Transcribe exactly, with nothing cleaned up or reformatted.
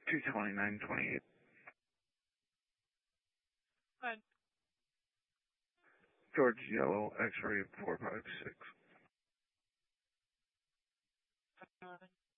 two twenty-nine twenty-eight. Good. George Yellow, X-ray four five six.